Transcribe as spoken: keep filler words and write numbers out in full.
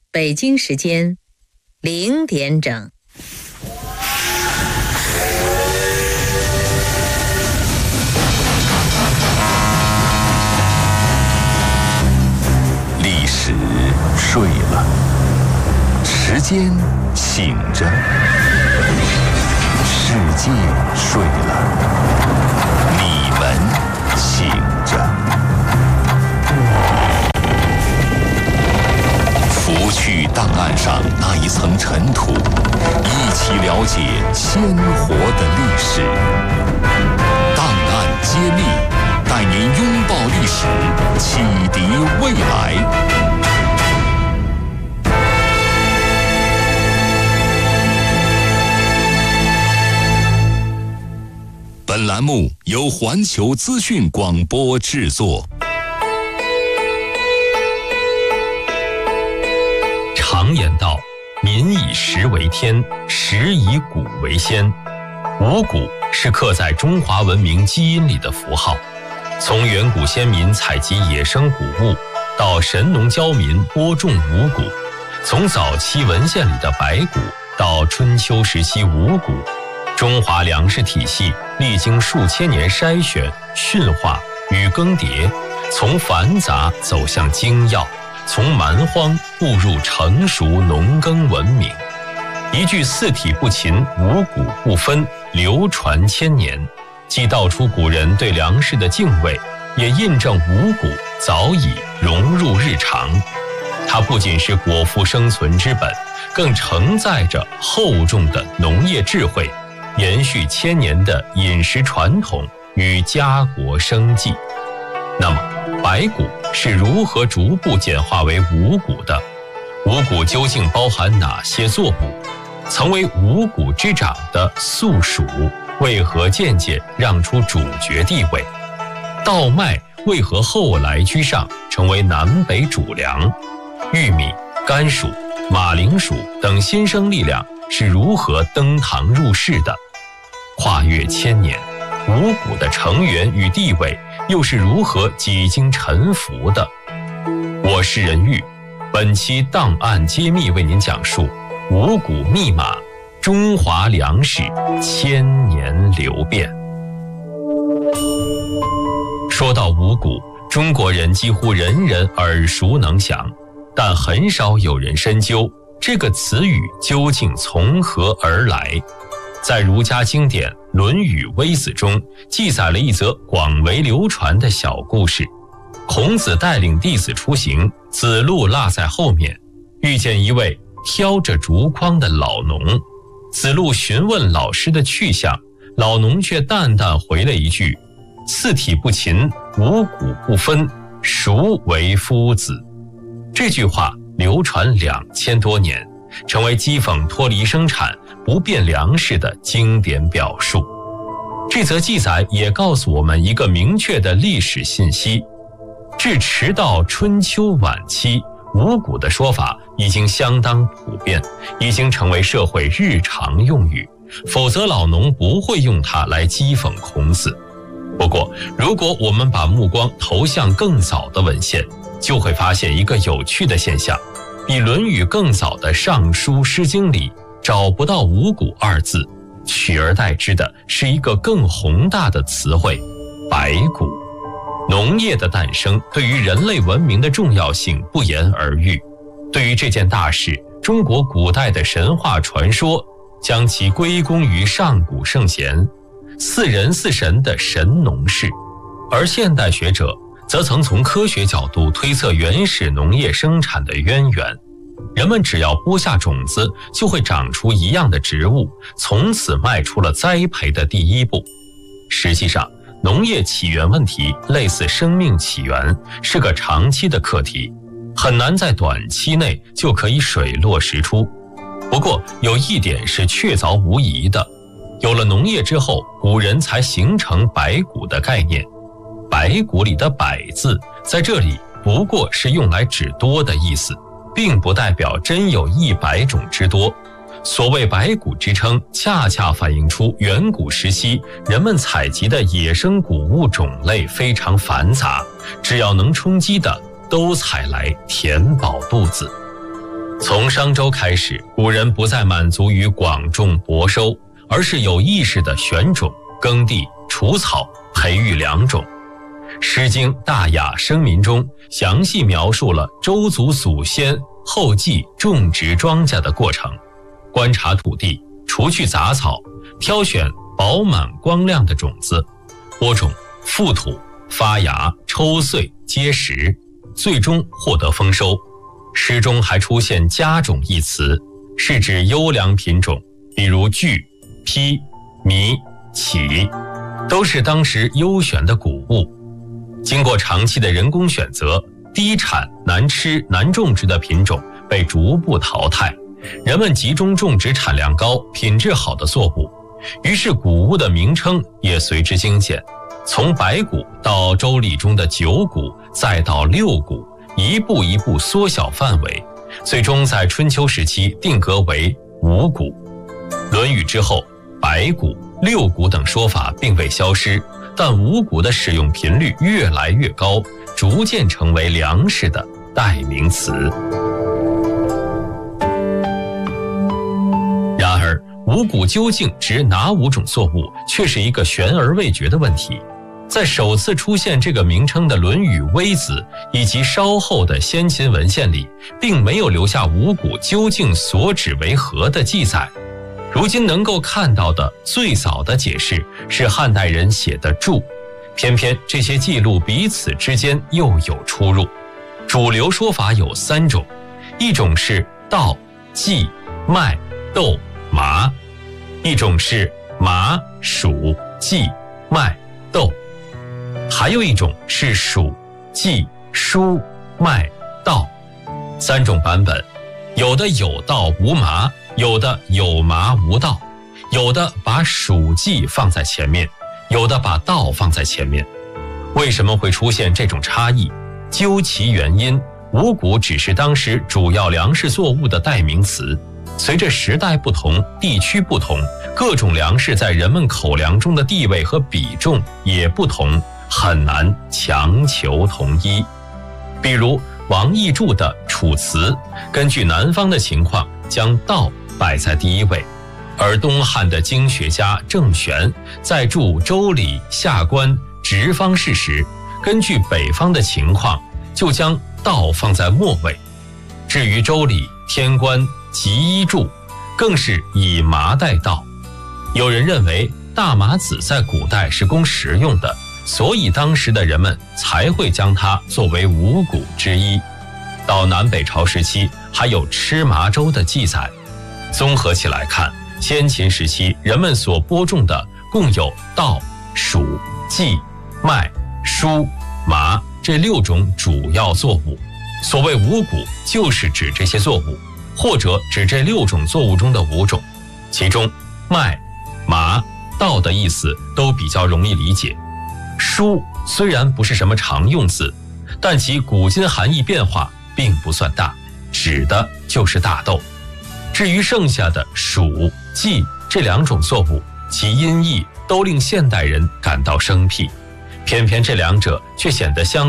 北京时间零点整。 历史睡了，时间醒着，世界睡了，你们醒着。拂去档案上那一层尘土，一起了解鲜活的历史。档案揭秘，带您拥抱历史，启迪未来。本栏目由环球资讯广播制作。 常言道，民以食为天，食以谷为先。五谷是刻在中华文明基因里的符号，从远古先民采集野生谷物，到神农教民播种五谷，从早期文献里的白谷到春秋时期五谷，中华粮食体系历经数千年筛选、驯化与更迭，从繁杂走向精要，从蛮荒步入成熟农耕文明。一句四体不勤，五谷不分，流传千年，既道出古人对粮食的敬畏，也印证五谷早已融入日常。它不仅是果腹生存之本，更承载着厚重的农业智慧，延续千年的饮食传统与家国生计。那么白谷是如何逐步简化为五谷的？五谷究竟包含哪些作物？曾为五谷之长的粟黍为何渐渐让出主角地位？稻麦为何后来居上，成为南北主粮？玉米、甘薯、马铃薯等新生力量是如何登堂入室的？跨越千年，五谷的成员与地位又是如何几经沉浮的？我是任玉，本期档案揭秘为您讲述五谷密码，中华粮食千年流变。说到五谷，中国人几乎人人耳熟能详，但很少有人深究这个词语究竟从何而来。在儒家经典《论语微子》中记载了一则广为流传的小故事。孔子带领弟子出行，子路落在后面，遇见一位挑着竹筐的老农。子路询问老师的去向，老农却淡淡回了一句：四体不勤，五谷不分，孰为夫子？这句话流传两千多年，成为讥讽脱离生产不变粮食的经典表述。这则记载也告诉我们一个明确的历史信息：至迟到春秋晚期，五谷的说法已经相当普遍，已经成为社会日常用语，否则老农不会用它来讥讽孔子。不过，如果我们把目光投向更早的文献，就会发现一个有趣的现象：比《论语》更早的《尚书》《诗经》里找不到五谷二字，取而代之的是一个更宏大的词汇——白谷。农业的诞生对于人类文明的重要性不言而喻。对于这件大事，中国古代的神话传说将其归功于上古圣贤，四人四神的神农氏。而现代学者则曾从科学角度推测原始农业生产的渊源。人们只要播下种子，就会长出一样的植物，从此迈出了栽培的第一步。实际上，农业起源问题类似生命起源，是个长期的课题，很难在短期内就可以水落石出。不过有一点是确凿无疑的，有了农业之后，古人才形成百谷的概念。百谷里的百字在这里不过是用来指多的意思，并不代表真有一百种之多。所谓百谷之称，恰恰反映出远古时期人们采集的野生谷物种类非常繁杂，只要能充饥的都采来填饱肚子。 从商周开始，古人不再满足于广种博收，而是有意识地选种、耕地、除草、培育良种。《诗经·大雅·生民》中详细描述了周族祖先后继种植庄稼的过程，观察土地，除去杂草，挑选饱满光亮的种子，播种、覆土、发芽、抽穗、结实，最终获得丰收。诗中还出现佳种一词，是指优良品种，比如苣、邳、糜、杞，都是当时优选的谷物。经过长期的人工选择，低产、难吃、难种植的品种被逐步淘汰，人们集中种植产量高、品质好的作物，于是谷物的名称也随之精简，从白谷到周礼中的九谷，再到六谷，一步一步缩小范围，最终在春秋时期定格为五谷。论语之后，白谷、六谷等说法并未消失，但五谷的使用频率越来越高，逐渐成为粮食的代名词。然而，五谷究竟指哪五种作物，却是一个悬而未决的问题。在首次出现这个名称的《论语·微子》以及稍后的先秦文献里，并没有留下五谷究竟所指为何的记载。如今能够看到的最早的解释是汉代人写的注，偏偏这些记录彼此之间又有出入。主流说法有三种，一种是稻、稷、麦、豆、麻，一种是麻、黍、稷、麦、豆，还有一种是黍、稷、菽、麦、稻。三种版本，有的有稻无麻，有的有麻无稻，有的把黍稷放在前面，有的把稻放在前面。为什么会出现这种差异？究其原因，五谷只是当时主要粮食作物的代名词，随着时代不同、地区不同，各种粮食在人们口粮中的地位和比重也不同，很难强求统一。比如王逸注的《楚辞》，根据南方的情况，将稻摆在第一位，而东汉的经学家郑玄在注《周礼·下官·直方士》时，根据北方的情况，就将稻放在末位。至于《周礼·天官·集一注》，更是以麻代稻。有人认为大麻籽在古代是供食用的，所以当时的人们才会将它作为五谷之一。到南北朝时期，还有吃麻粥的记载。综合起来看，先秦时期人们所播种的共有稻、黍、稷、麦、菽、麻这六种主要作物。所谓五谷，就是指这些作物，或者指这六种作物中的五种。其中麦、麻、稻的意思都比较容易理解。菽虽然不是什么常用字，但其古今含义变化并不算大，指的就是大豆。至于剩下的黍、稷这两种作物，其音译都令现代人感到生僻，偏偏这两者却显得相